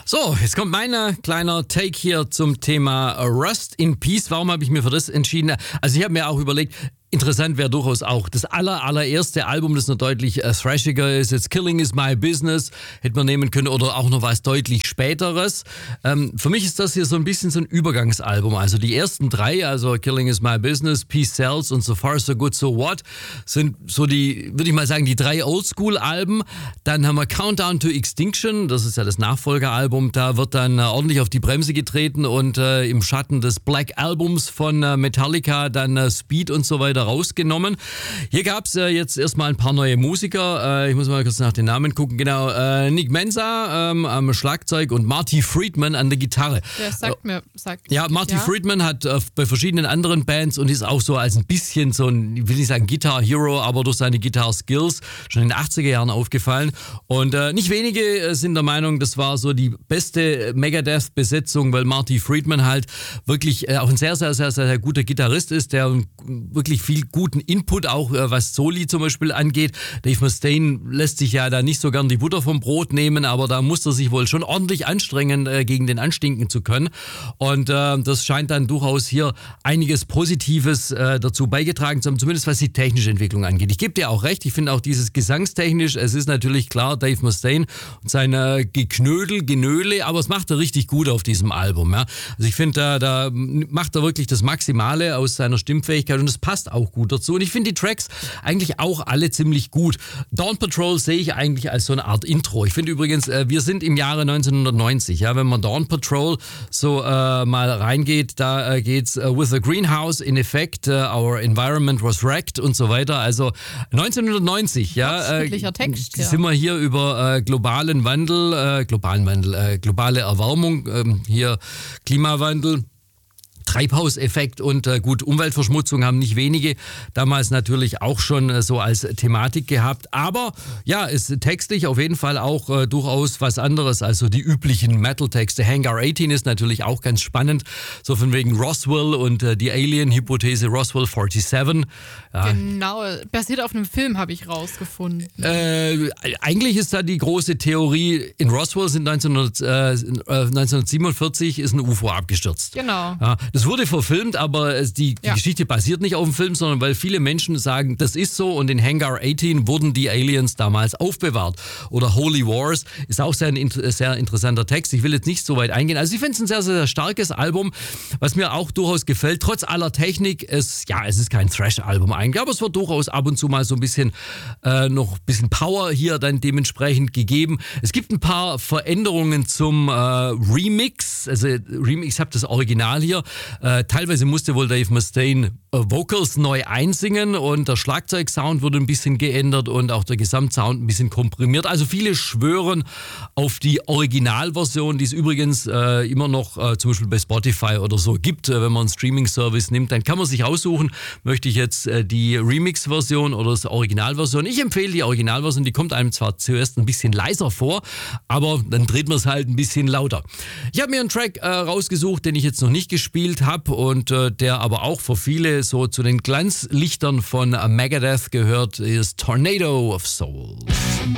So, jetzt kommt mein kleiner Take hier zum Thema Rust in Peace. Warum habe ich mir für das entschieden? Also ich habe mir auch überlegt, interessant wäre durchaus auch das allererste Album, das noch deutlich thrashiger ist. Jetzt Killing is My Business hätte man nehmen können oder auch noch was deutlich Späteres. Für mich ist das hier so ein bisschen so ein Übergangsalbum. Also die ersten drei, also Killing is My Business, Peace Sells und So Far So Good So What, sind so die, würde ich mal sagen, die drei Oldschool-Alben. Dann haben wir Countdown to Extinction, das ist ja das Nachfolgealbum. Da wird dann ordentlich auf die Bremse getreten und im Schatten des Black Albums von Metallica dann Speed und so weiter rausgenommen. Hier gab es jetzt erstmal ein paar neue Musiker. Ich muss mal kurz nach den Namen gucken. Genau, Nick Menza am Schlagzeug und Marty Friedman an der Gitarre. Der sagt mir. Marty Friedman hat bei verschiedenen anderen Bands und ist auch so als ein bisschen so ein, ich will nicht sagen Guitar Hero, aber durch seine Guitar Skills schon in den 80er Jahren aufgefallen. Und nicht wenige sind der Meinung, das war so die beste Megadeth-Besetzung, weil Marty Friedman halt wirklich auch ein sehr, sehr, sehr, sehr guter Gitarrist ist, der wirklich viel guten Input, auch was Soli zum Beispiel angeht. Dave Mustaine lässt sich ja da nicht so gern die Butter vom Brot nehmen, aber da muss er sich wohl schon ordentlich anstrengen, gegen den anstinken zu können. Und das scheint dann durchaus hier einiges Positives dazu beigetragen zu haben, zumindest was die technische Entwicklung angeht. Ich gebe dir auch recht, ich finde auch dieses gesangstechnisch, es ist natürlich klar Dave Mustaine und sein Genöle, aber es macht er richtig gut auf diesem Album. Ja. Also ich finde, da macht er wirklich das Maximale aus seiner Stimmfähigkeit und es passt auch gut dazu. Und ich finde die Tracks eigentlich auch alle ziemlich gut. Dawn Patrol sehe ich eigentlich als so eine Art Intro. Ich finde übrigens, wir sind im Jahre 1990. Ja, wenn man Dawn Patrol so mal reingeht, da geht's with a greenhouse in effect, our environment was wrecked und so weiter. Also 1990, Text, sind wir hier über globale Erwärmung, hier Klimawandel. Treibhauseffekt und gut, Umweltverschmutzung haben nicht wenige damals natürlich auch schon so als Thematik gehabt. Aber ja, ist textlich auf jeden Fall auch durchaus was anderes als so die üblichen Metal-Texte. Hangar 18 ist natürlich auch ganz spannend, so von wegen Roswell und die Alien-Hypothese Roswell 47. Ja. Genau, basiert auf einem Film, habe ich rausgefunden. Eigentlich ist da die große Theorie, in Roswell sind 1947 ist ein UFO abgestürzt. Genau. Ja, das wurde verfilmt, aber die Geschichte basiert nicht auf dem Film, sondern weil viele Menschen sagen, das ist so und in Hangar 18 wurden die Aliens damals aufbewahrt. Oder Holy Wars ist auch sehr interessanter Text. Ich will jetzt nicht so weit eingehen. Also ich finde es ein sehr, sehr starkes Album, was mir auch durchaus gefällt. Trotz aller Technik, es ist kein Thrash-Album eigentlich, aber es wird durchaus ab und zu mal so ein bisschen noch ein bisschen Power hier dann dementsprechend gegeben. Es gibt ein paar Veränderungen zum Remix. Also ich habe das Original hier. Teilweise musste wohl Dave Mustaine Vocals neu einsingen und der Schlagzeugsound wurde ein bisschen geändert und auch der Gesamtsound ein bisschen komprimiert. Also viele schwören auf die Originalversion, die es übrigens immer noch zum Beispiel bei Spotify oder so gibt. Wenn man einen Streaming-Service nimmt, dann kann man sich aussuchen, möchte ich jetzt die Remix-Version oder die Originalversion. Ich empfehle die Originalversion, die kommt einem zwar zuerst ein bisschen leiser vor, aber dann dreht man es halt ein bisschen lauter. Ich habe mir einen Track rausgesucht, den ich jetzt noch nicht gespielt habe und der aber auch für viele so zu den Glanzlichtern von Megadeth gehört, ist Tornado of Souls.